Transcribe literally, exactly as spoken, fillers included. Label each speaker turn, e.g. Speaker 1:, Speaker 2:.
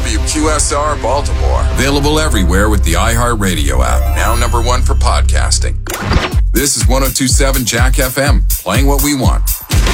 Speaker 1: W Q S R Baltimore. Available everywhere with the iHeartRadio app. Now number one for podcasting. This is one oh two point seven Jack F M, playing what we want,